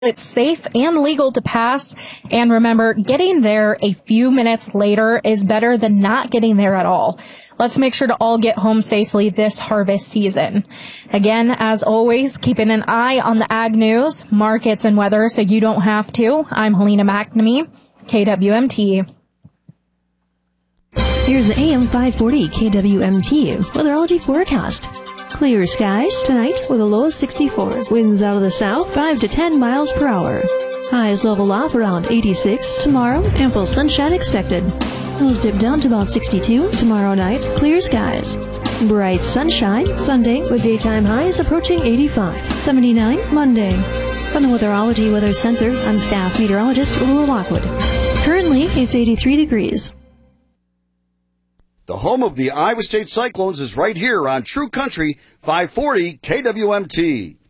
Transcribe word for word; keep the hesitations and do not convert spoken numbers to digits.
It's safe and legal to pass. And remember, getting there a few minutes later is better than not getting there at all. Let's make sure to all get home safely this harvest season. Again, as always, keeping an eye on the ag news, markets, and weather so you don't have to. I'm Helena McNamee, K W M T. Here's the A M five forty K W M T weatherology forecast. Clear skies tonight with a low of sixty-four. Winds out of the south five to ten miles per hour. Highs level off around eighty-six. Tomorrow, ample sunshine expected. Lows dip down to about sixty-two. Tomorrow night, clear skies. Bright sunshine Sunday with daytime highs approaching eighty-five. seventy-nine Monday. From the Weatherology Weather Center, I'm staff meteorologist Lula Lockwood. Currently, it's eighty-three degrees. The home of the Iowa State Cyclones is right here on True Country five forty K W M T.